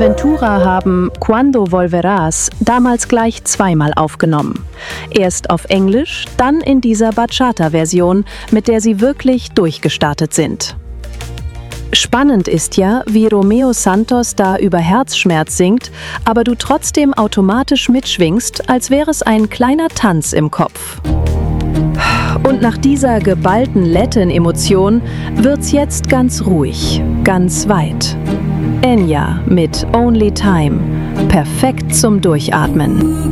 Aventura haben Cuando Volverás damals gleich zweimal aufgenommen. Erst auf Englisch, dann in dieser Bachata-Version, mit der sie wirklich durchgestartet sind. Spannend ist ja, wie Romeo Santos da über Herzschmerz singt, aber du trotzdem automatisch mitschwingst, als wäre es ein kleiner Tanz im Kopf. Und nach dieser geballten Latin-Emotion wird's jetzt ganz ruhig, ganz weit. Enya mit Only Time, perfekt zum Durchatmen.